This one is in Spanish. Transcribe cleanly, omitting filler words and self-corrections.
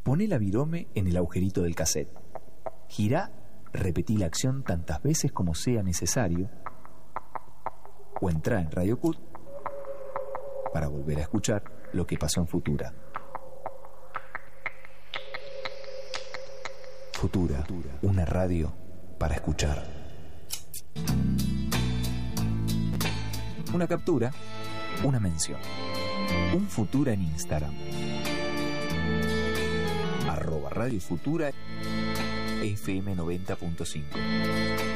Poné la virome en el agujerito del cassette. Girá, repetí la acción tantas veces como sea necesario, o entrá en Radio Cut para volver a escuchar lo que pasó en Futura. Futura, una radio para escuchar. Una captura, una mención. Un Futura en Instagram. @Radio Futura FM 90.5.